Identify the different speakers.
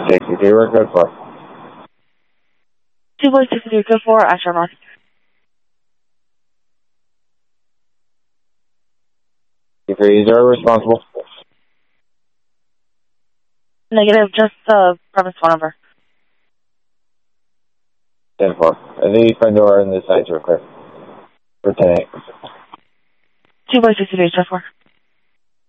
Speaker 1: 63, we're good for.
Speaker 2: 2 Boy 63, good for Astronaut.
Speaker 1: Is there responsible?
Speaker 2: Negative, just the premise phone number.
Speaker 1: 10-4. I think you front door and the sides are clear. For 10-8.
Speaker 2: 2 Boy 63, 10-4.